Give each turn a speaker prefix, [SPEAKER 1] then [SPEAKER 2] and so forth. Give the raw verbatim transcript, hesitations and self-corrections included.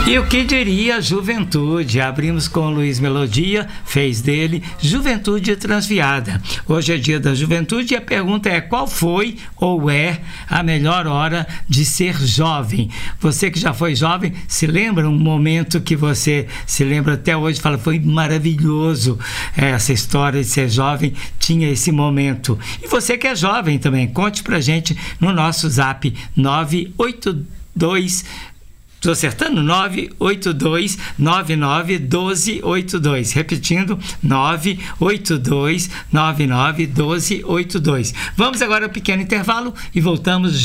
[SPEAKER 1] E o que diria Juventude? Abrimos com Luiz Melodia, fez dele Juventude Transviada. Hoje é dia da juventude e a pergunta é: qual foi ou é a melhor hora de ser jovem? Você que já foi jovem, se lembra um momento que você se lembra até hoje, fala, foi maravilhoso essa história de ser jovem, tinha esse momento. E você que é jovem também, conte pra gente no nosso zap nove oito dois, estou acertando? nove oito dois nove nove um dois oito dois. Repetindo, nove oito dois nove nove um dois oito dois. Vamos agora ao pequeno intervalo e voltamos